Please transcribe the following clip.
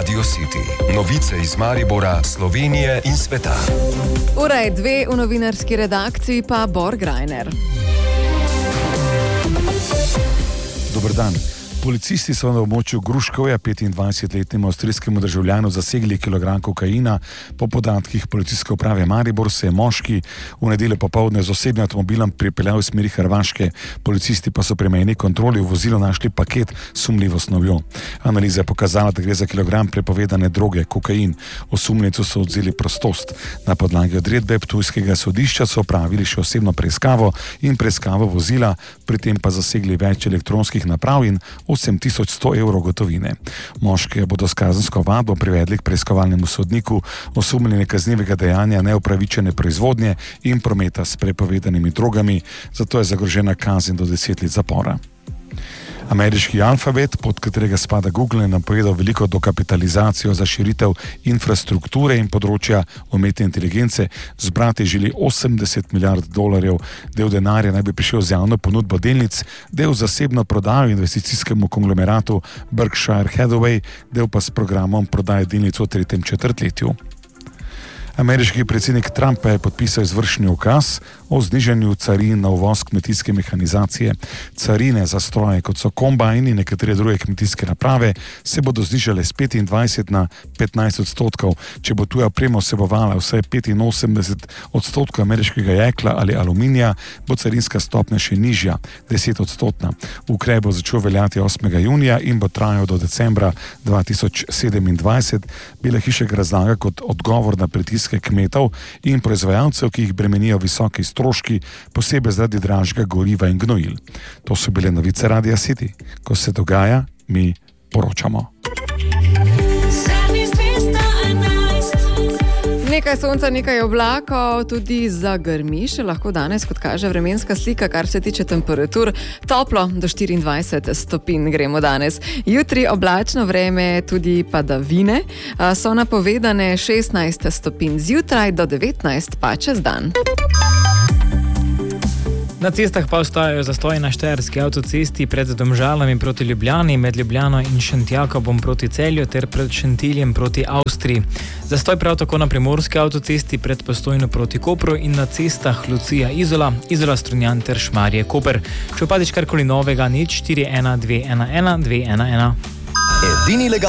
Radio City. Novice iz Maribora, Slovenije in sveta. Ura je 2, v novinarski redakciji pa Bor Grajner. Dober dan. Policisti so na območju Gruškovja 25-letnemu avstrijskemu državljanu zasegli kilogram kokaina. Po podatkih policijske uprave Maribor se je moški v nedeljo popoldne z osebnim avtomobilom pripeljal v smeri Hrvaške. Policisti pa so pri mejni kontroli v vozilu našli paket s sumljivo snovjo. Analiza je pokazala, da gre za kilogram prepovedane droge, kokain. Osumljencu so odvzeli prostost. Na podlagi odredbe ptujskega sodišča so opravili še osebno preiskavo in preiskavo vozila, pri tem pa zasegli več elektronskih naprav in 8100 evrov gotovine. Moškega bodo s kazensko vadbo privedli k preiskovalnemu sodniku, osumljeni kaznivega dejanja neupravičene proizvodnje in prometa s prepovedanimi drogami, zato je zagrožena kazen do 10 let zapora. Ameriški Alphabet, pod katerega spada Google, je napovedal veliko dokapitalizacijo za širitev infrastrukture in področja umetne inteligence. Zbrati želi $80 milijard. Del denarja naj bi prišel z javno ponudbo delnic, del zasebno prodajo investicijskemu konglomeratu Berkshire Hathaway, del pa s programom prodaje delnic v 3. četrtletju. Ameriški predsednik Trump je podpisal izvršni ukaz o znižanju carin na uvoz kmetijske mehanizacije. Carine za stroje, kot so kombajni in nekatere druge kmetijske naprave, se bodo znižale z 25 na 15%. Če bo tuja oprema vsebovala vsaj 85% ameriškega jekla ali aluminija, bo carinska stopnja še nižja, 10%. Ukrep bo začel veljati 8. junija in bo trajal do decembra 2027. Bela hiša ga razlaga kot odgovor na pritisk kmetov in proizvajalcev, ki jih bremenijo visoki stroški, posebej zaradi dražjega goriva in gnojil. To so bile novice Radia City. Ko se dogaja, mi poročamo. Nekaj sonca, nekaj oblakov, tudi zagrmi še lahko danes, kot kaže vremenska slika, kar se tiče temperatur. Toplo do 24 stopinj gremo danes. Jutri oblačno vreme, tudi padavine, so napovedane 16 stopinj zjutraj do 19 pa čez dan. Na cestah pa ostajajo zastoji na štajerski avtocesti pred Domžalami proti Ljubljani, med Ljubljano in Šentjakobom proti Celju ter pred Šentiljem proti Avstriji. Zastoj prav tako na primorski avtocesti pred Postojno proti Kopru in na cestah Lucija-Izola, Izola-Strunjan ter Šmarje-Koper. Če opadiš karkoli novega, nič 41211 211. Edini legalni